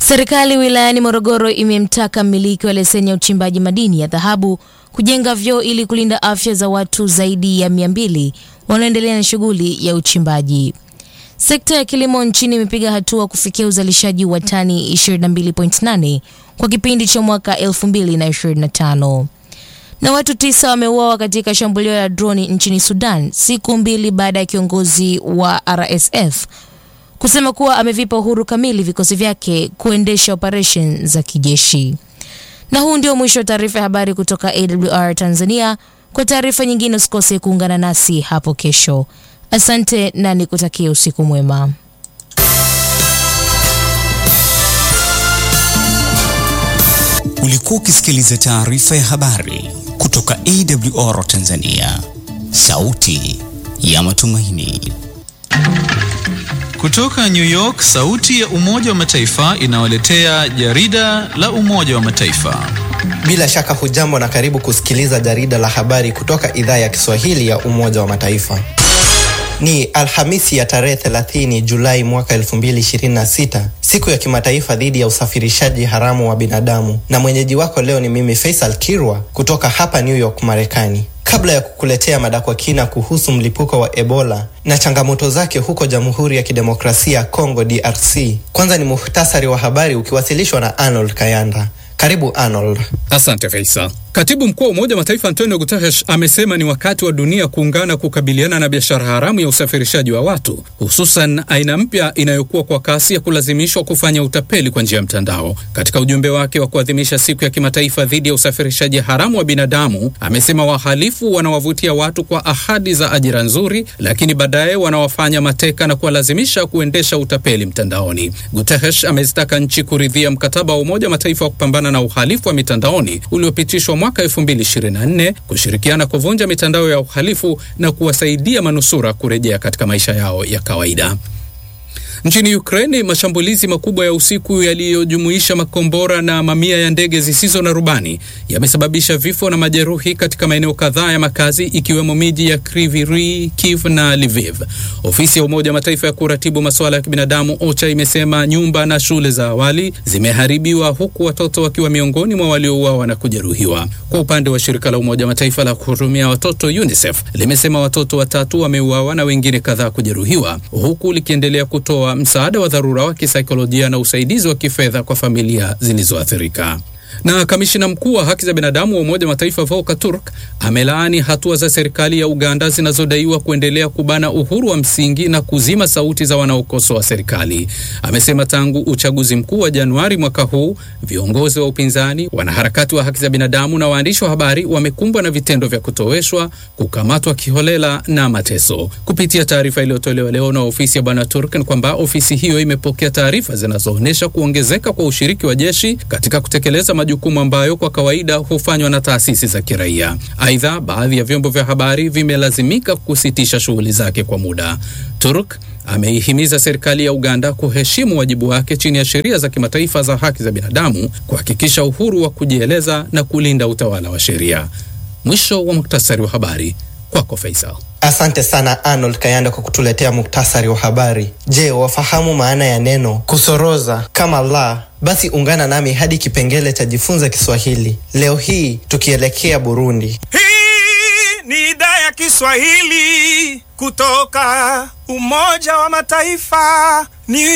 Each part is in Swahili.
Serikali wilayani Morogoro imemtaka mmiliki wa leseni ya uchimbaji madini ya dhahabu kujenga vyoo ili kulinda afya za watu zaidi ya 200 wanaoendelea na shughuli ya uchimbaji. Sekta ya kilimo nchini imepiga hatua kufikia uzalishaji wa tani 22.8 kwa kipindi cha mwaka 2025. Na watu 9 wameuawa katika shambulio la droni nchini Sudan siku 2 baada ya kiongozi wa RSF kusema kuwa amevipa uhuru kamili vikosi vyake kuendesha operation za kijeshi. Na huu ndio mwisho wa taarifa ya habari kutoka AWR Tanzania. Kwa taarifa nyingine usikose kuungana nasi hapo kesho. Asante na nikutakie usiku mwema. Ulikuwa ukisikiliza taarifa ya habari kutoka AWR Tanzania. Sauti ya matumaini. Kutoka New York, sauti ya Umoja wa Mataifa inawaletea jarida la Umoja wa Mataifa. Bila shaka hujambo na karibu kusikiliza jarida la habari kutoka idhaa ya Kiswahili ya Umoja wa Mataifa. Ni Alhamisi ya tarehe 30 Julai mwaka 2026, siku ya kimataifa dhidi ya usafirishaji haramu wa binadamu. Na mwenyeji wako leo ni mimi Faisal Kirwa kutoka hapa New York, Marekani. Kabla ya kukuletea mada kwa kina kuhusu mlipuko wa Ebola na changamoto zake huko Jamhuri ya Kidemokrasia Kongo DRC, kwanza ni muhtasari wa habari ukiwasilishwa na Arnold Kayanda. Karibu Arnold. Asante Faisal. Katibu mkuu wa Umoja wa Mataifa Antonio Guterres amesema ni wakati wa dunia kuungana kukabiliana na biashara haramu ya usafirishaji wa watu, hususan aina mpya inayokuwa kwa kasi ya kulazimishwa kufanya utapeli kwa njia ya mtandao. Katika ujumbe wake wa kuadhimisha siku ya kimataifa dhidi ya usafirishaji haramu wa binadamu, amesema wahalifu wanawavutia watu kwa ahadi za ajira nzuri, lakini baadaye wanawafanya mateka na kuwalazimisha kuendesha utapeli mtandaoni. Guterres amezitaka nchi kuridhia mkataba wa Umoja wa Mataifa wa kupambana na uhalifu wa mitandaoni uliopitishwa mwaka 2024, kushirikiana kuvunja mitandao ya uhalifu na kuwasaidia manusura kurejea katika maisha yao ya kawaida. Nchini Ukraine, mashambulizi makubwa ya usiku yaliyojumuisha makombora na mamia ya ndege zisizo na rubani yamesababisha vifo na majeruhi katika maeneo kadhaa ya makazi ikiwemo miji ya Kryvyi Rih, Kiev na Lviv. Ofisi ya Umoja wa Mataifa ya kuratibu masuala ya kibinadamu OCHA imesema nyumba na shule za awali zimeharibiwa huku watoto wakiwa miongoni mwa waliouawa na kujeruhiwa. Kwa upande wa shirika la Umoja wa Mataifa la kuhudumia watoto UNICEF limesema watoto 3 wameuawa na wengine kadhaa kujeruhiwa, huku likiendelea kutoa msaada wa dharura wa kisaikolojia na usaidizi wa kifedha kwa familia zilizoathirika. Na kamishina mkuu wa haki za binadamu wa Umoja wa Mataifa Volker Turk amelaani hatua za serikali ya Uganda zinazodaiwa kuendelea kubana uhuru wa msingi na kuzima sauti za wanaokosoa serikali. Amesema tangu uchaguzi mkuu wa Januari mwaka huu, viongozi wa upinzani, wanaharakati wa haki za binadamu na waandishi wa habari wamekumbwa na vitendo vya kutoweshwa, kukamatwa kiholela na mateso. Kupitia taarifa iliyotolewa leo na ofisi ya Bwana Turk ni kwamba ofisi hiyo imepokea taarifa zinazoonyesha kuongezeka kwa ushiriki wa jeshi katika kutekeleza majukumu ambayo kwa kawaida hufanywa na taasisi za kiraia. Aidha, baadhi ya vyombo vya habari vimelazimika kusitisha shughuli zake kwa muda. Turk ameihimiza serikali ya Uganda kuheshimu wajibu wake chini ya sheria za kimataifa za haki za binadamu, kuhakikisha uhuru wa kujieleza na kulinda utawala wa sheria. Mwisho wa muktasari wa habari. Kwako Faisal. Asante sana Arnold Kayanda kwa kutuletea muktasari wa habari. Je, wafahamu maana ya neno kusoroza kama la? Basi ungana nami hadi kipengele cha jifunza Kiswahili. Leo hii tukielekea Burundi. Hii ni idhaa ya Kiswahili kutoka Umoja wa Mataifa, New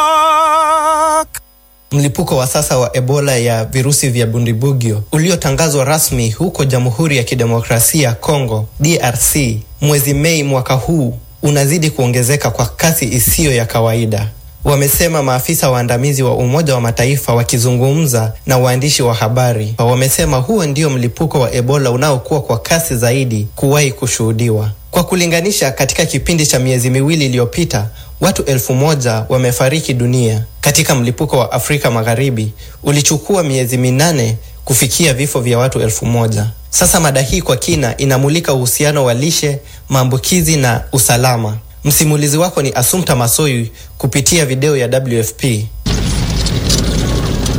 York. Mlipuko wa sasa wa Ebola ya virusi vya Bundibugyo uliotangazwa rasmi huko Jamhuri ya Kidemokrasia Kongo DRC mwezi Mei mwaka huu unazidi kuongezeka kwa kasi isiyo ya kawaida, wamesema maafisa waandamizi wa Umoja wa Mataifa wakizungumza na waandishi wa habari. Wamesema huo ndio mlipuko wa Ebola unaokuwa kwa kasi zaidi kuwahi kushuhudiwa. Kwa kulinganisha, katika kipindi cha miezi miwili iliyopita, watu 1000 wamefariki dunia. Katika mlipuko wa Afrika Magharibi ulichukua miezi 8 kufikia vifo vya watu 1000. Sasa mada hii kwa kina inamulika uhusiano wa lishe, maambukizi na usalama. Msimulizi wako ni Assumpta Masoyu kupitia video ya WFP.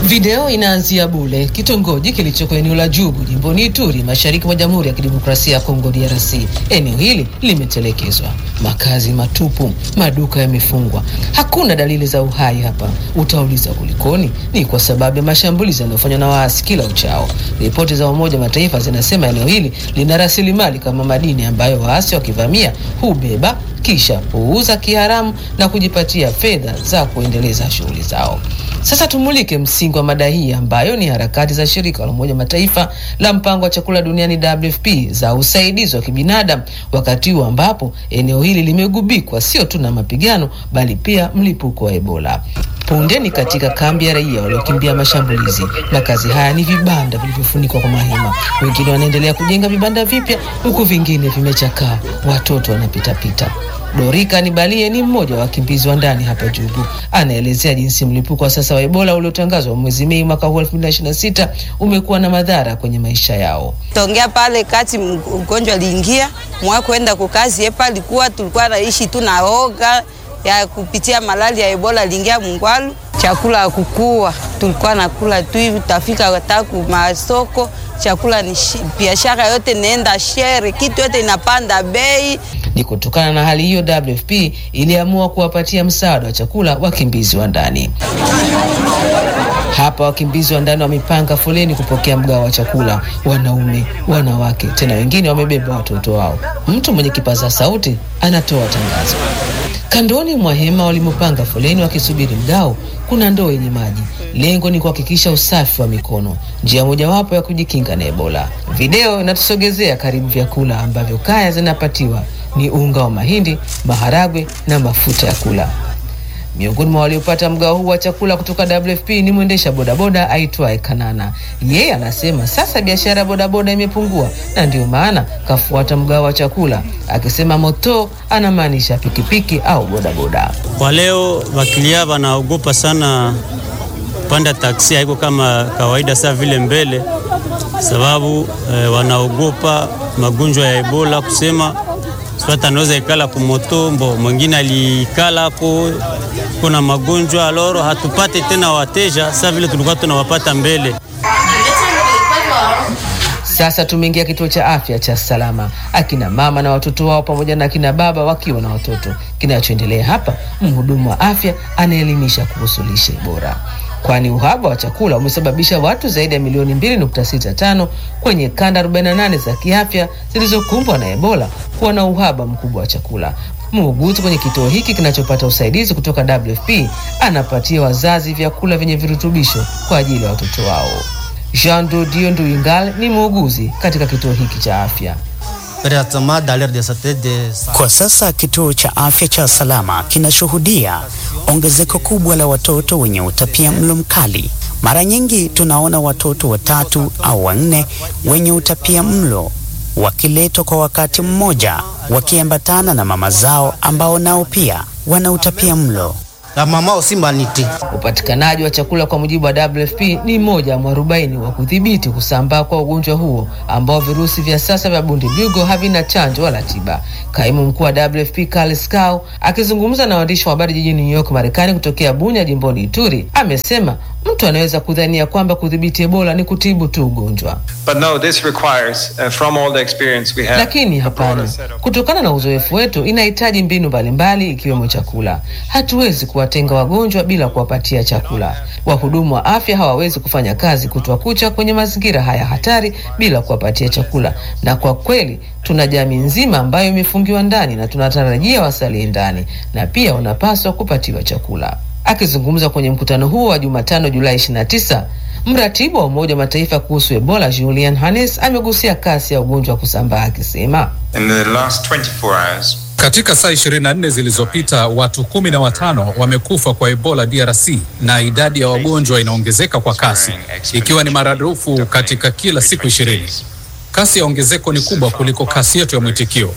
Video inaanzia Bule, kitongoji kilichoko eneo la Jugu, jimboni Ituri, mashariki mwa Jamhuri ya Kidemokrasia ya Kongo DRC. Eneo hili limetelekezwa, makazi matupu, maduka yamefungwa. Hakuna dalili za uhai hapa. Utauliza kulikoni? Ni kwa sababu ya mashambulizi yanayofanywa na waasi kila uchao. Ripoti za Umoja wa Mataifa zinasema eneo hili lina rasilimali kama madini ambayo waasi wakivamia hubeba kisha huuza kiharamu na kujipatia fedha za kuendeleza shughuli zao. Sasa tumulike msingi wa mada hii ambayo ni harakati za shirika la Umoja Mataifa la mpango wa chakula duniani WFP za usaidizi wa kibinadamu, wakati huu ambapo eneo hili limegubikwa sio tu na mapigano bali pia mlipuko wa Ebola. Punde ni katika kambi ya raia waliokimbia mashambulizi. Makazi haya ni vibanda vilivyofunikwa kwa mahema. Wengine wanaendelea kujenga vibanda vipya huku vingine vimechakaa. Watoto wanapita. Dorika Nibalie ni mmoja wa wakimbizi wa ndani hapa Jugu. Anaelezea jinsi mlipuko wa sasa wa Ebola uliotangazwa mwezi Mei mwaka 2026 umekuwa na madhara kwenye maisha yao. Tongea pale kati mgonjwa aliingia, mwa kwenda kukazi yepa tulikuwa naishi tu na oga ya kupitia malaria ya Ebola aliingia Mungwalu. Chakula kukua, tulikuwa nakula tu hivi, tafika wataku masoko, chakula ni biashara yote naenda share, kitu yote inapanda bei. Ni kutokana na hali hiyo WFP iliamua kuwapatia msaada wa chakula wakimbizi wa ndani. Hapa wakimbizi wa ndani wamepanga foleni kupokea mgao wa chakula, wanaume, wanawake, tena wengine wamebeba watoto wao. Mtu mwenye kipaza sauti anatoa tangazo. Kandoni mwa hema walimopanga foleni wakisubiri mgao, kuna ndoo yenye maji. Lengo ni kuhakikisha usafi wa mikono, njia mojawapo ya kujikinga na Ebola. Video inatusogezea karibu vyakula ambavyo kaya zinapatiwa ni unga wa mahindi, maharagwe na mafuta ya kula. Miongoni mwa waliopata mgao huu wa chakula kutoka WFP ni mwendesha bodaboda aitwaye Kanana. Yeye anasema sasa biashara bodaboda imepungua na ndio maana kafuata mgao wa chakula. Akisema moto anamaanisha pikipiki au bodaboda. Kwa leo wakilia wanaogopa sana panda taksi, haiko kama kawaida saa vile mbele, sababu wanaogopa magonjwa ya Ebola, kusema swata anaweza ikala kumoto, mwingine alikala hapo kuna magonjwa, aloro hatupate tena wateja saa vile tulikuwa tunawapata mbele. Sasa tumeingia kituo cha afya cha Salama. Akina mama na watoto wao pamoja na akina baba wakiwa na watoto. Kinachoendelea hapa, mhudumu wa afya anaelimisha kuhusu lishe bora. Kwani uhaba wa chakula umesababisha watu zaidi ya milioni 2.65 kwenye kanda 48 za kiafya zilizokumbwa na Ebola kuwa na uhaba mkubwa wa chakula. Muuguzi kwenye kituo hiki kinachopata usaidizi kutoka WFP anapatia wazazi vyakula vyenye virutubisho kwa ajili ya watoto wao. Jean Dodio Nduingal ni muuguzi katika kituo hiki cha afya. Kwa sasa kituo cha afya cha Salama kinashuhudia ongezeko kubwa la watoto wenye utapia mlo mkali. Mara nyingi tunaona watoto 3 au 4 wenye utapia mlo wakiletwa kwa wakati mmoja, wakiambatana na mama zao ambao nao pia wana utapia mlo. Upatikanaji wa chakula kwa mujibu wa WFP ni moja wa 40 wa kudhibiti kusambaa kwa ugonjwa huo ambao virusi vya sasa vya Bundibugyo havina chanjo wala tiba. Kaimu mkuu wa WFP Carl Skau akizungumza na waandishi wa habari jijini New York, Marekani kutokea Bunya jimboni Ituri, amesema mtu anaweza kudhania kwamba kudhibiti Ebola ni kutibu tu ugonjwa. But no, this requires from all the experience we have. Lakini hapana, kutokana na uzoefu wetu inahitaji mbinu mbalimbali ikiwemo chakula. Hatuwezi kuwatenga wagonjwa bila kuwapatia chakula. Wahudumu wa afya hawawezi kufanya kazi kutwa kucha kwenye mazingira haya hatari bila kuwapatia chakula. Na kwa kweli tuna jamii nzima ambayo imefungiwa ndani na tunatarajia wasalie ndani na pia wanapaswa kupatiwa chakula. Akizungumza kwenye mkutano huo wa Jumatano Julai 29, mratibu wa Umoja wa Mataifa kuhusu Ebola Julian Hannes amegusia kasi ya ugonjwa kusambaa akisema, In the last 24 hours, katika saa 24 zilizopita watu 15 wamekufa kwa Ebola DRC na idadi ya wagonjwa inaongezeka kwa kasi, ikiwa ni maradufu katika kila siku 20. Kasi ya ongezeko ni kubwa kuliko kasi yetu ya mwitikio.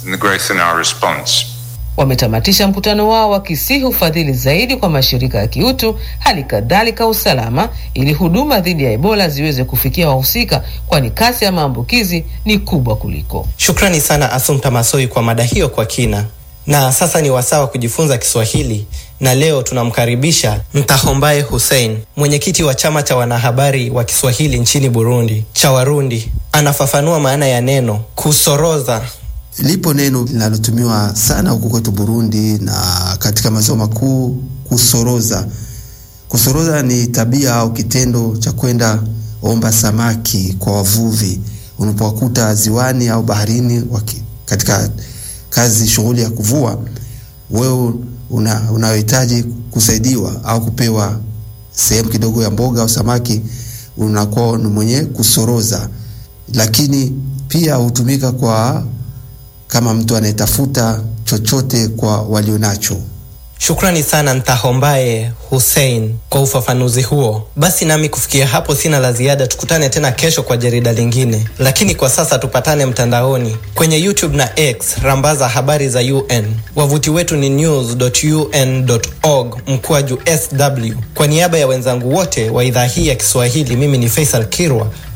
Wametamatisha mkutano wao wakisihi ufadhili zaidi kwa mashirika ya kiutu, hali kadhalika usalama, ili huduma dhidi ya Ebola ziweze kufikia wahusika, kwani kasi ya maambukizi ni kubwa kuliko. Shukrani sana Assumpta Masoi kwa mada hiyo kwa kina. Na sasa ni wasaa wa kujifunza Kiswahili, na leo tunamkaribisha Ntahombaye Hussein, mwenyekiti wa chama cha wanahabari wa Kiswahili nchini Burundi, cha Warundi. Anafafanua maana ya neno kusoroza. Lipo neno linalotumiwa sana huko kwetu Burundi na katika mazao makuu, kusoroza. Kusoroza ni tabia au kitendo cha kwenda omba samaki kwa wavuvi unapowakuta ziwani au baharini katika kazi shughuli ya kuvua. Wewe unahitaji kusaidiwa au kupewa sehemu kidogo ya mboga au samaki, unakuwa ni mwenye kusoroza. Lakini pia hutumika kwa kama mtu anayetafuta chochote kwa walionacho. Shukrani sana Ntahombaye Hussein kwa ufafanuzi huo. Basi nami kufikia hapo sina la ziada. Tukutane tena kesho kwa jarida lingine, lakini kwa sasa tupatane mtandaoni kwenye YouTube na X, rambaza habari za UN. Wavuti wetu ni news.un.org/sw. Kwa niaba ya wenzangu wote wa idhaa hii ya Kiswahili, mimi ni Faisal Kirwa.